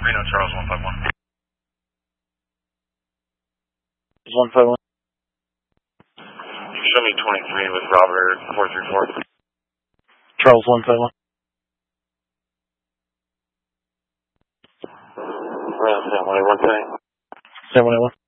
Reno, Charles 151. 151. You show me 23 with Robert 434. Charles 151. Reno, 711. 711.